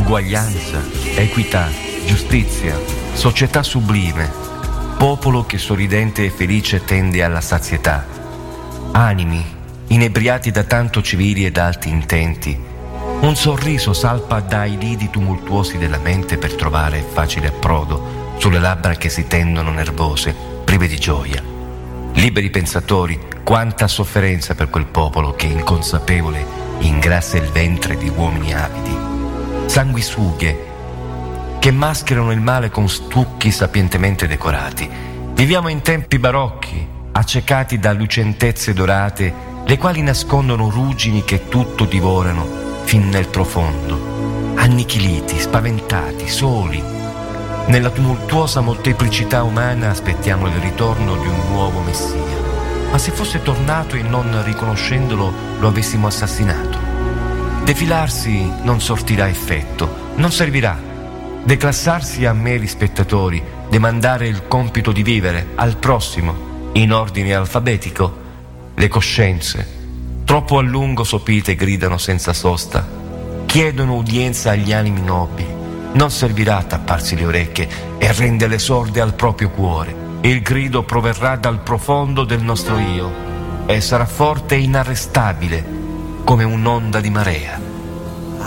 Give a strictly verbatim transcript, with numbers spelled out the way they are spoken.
uguaglianza, equità, giustizia, società sublime, popolo che sorridente e felice tende alla sazietà, animi inebriati da tanto civili ed alti intenti, un sorriso salpa dai lidi tumultuosi della mente per trovare facile approdo sulle labbra che si tendono nervose, prive di gioia. Liberi pensatori, quanta sofferenza per quel popolo che inconsapevole ingrassa il ventre di uomini avidi, sanguisughe che mascherano il male con stucchi sapientemente decorati. Viviamo in tempi barocchi, accecati da lucentezze dorate, le quali nascondono ruggini che tutto divorano fin nel profondo, annichiliti, spaventati, soli. Nella tumultuosa molteplicità umana aspettiamo il ritorno di un nuovo Messia. Ma se fosse tornato e non riconoscendolo lo avessimo assassinato? Defilarsi non sortirà effetto, non servirà. Declassarsi a meri spettatori, demandare il compito di vivere al prossimo, in ordine alfabetico. Le coscienze, troppo a lungo sopite, gridano senza sosta, chiedono udienza agli animi nobili. Non servirà a tapparsi le orecchie e renderle sorde al proprio cuore. Il grido proverrà dal profondo del nostro io e sarà forte e inarrestabile come un'onda di marea.